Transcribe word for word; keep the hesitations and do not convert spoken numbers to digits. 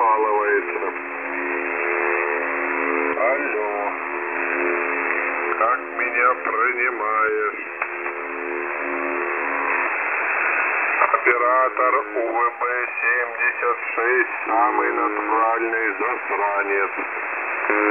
прокалывается. Алло. Как меня принимаешь? Оператор У В Б семьдесят шесть, самый натуральный засранец.